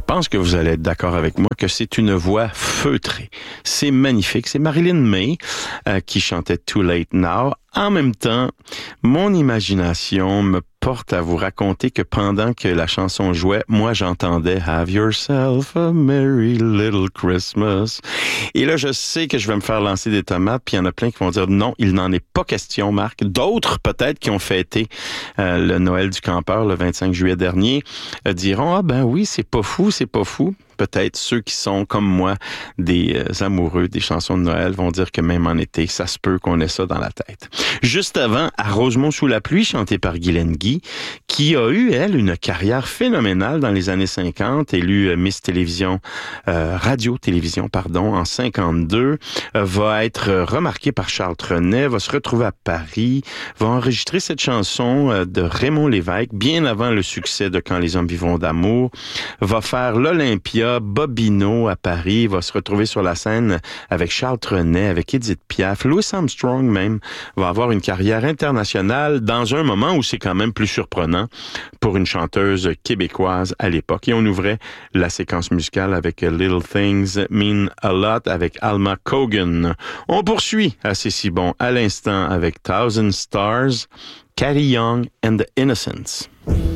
pense que vous allez être d'accord avec moi que c'est une voix feutrée. C'est magnifique. C'est Marilyn May qui chantait Too Late Now. En même temps, mon imagination me porte à vous raconter que pendant que la chanson jouait, moi j'entendais Have Yourself a Merry Little Christmas. Et là, je sais que je vais me faire lancer des tomates, puis il y en a plein qui vont dire non, il n'en est pas question, Marc. D'autres, peut-être, qui ont fêté le Noël du campeur le 25 juillet dernier, diront ah ben oui, c'est pas fou, c'est pas fou. Peut-être ceux qui sont, comme moi, des amoureux des chansons de Noël vont dire que même en été, ça se peut qu'on ait ça dans la tête. Juste avant, à Rosemont sous la pluie, chanté par Guylaine Guy, qui a eu, elle, une carrière phénoménale dans les années 50, élue Miss Télévision, Radio-Télévision, pardon, en 52, va être remarquée par Charles Trenet, va se retrouver à Paris, va enregistrer cette chanson de Raymond Lévesque, bien avant le succès de Quand les hommes vivront d'amour, va faire l'Olympia, Bobino à Paris, va se retrouver sur la scène avec Charles Trenet, avec Edith Piaf, Louis Armstrong même, va avoir une carrière internationale dans un moment où c'est quand même plus surprenant pour une chanteuse québécoise à l'époque. Et on ouvrait la séquence musicale avec Little Things Mean a Lot avec Alma Cogan. On poursuit à C'est si bon à l'instant avec Thousand Stars, Carrie Young and the Innocents.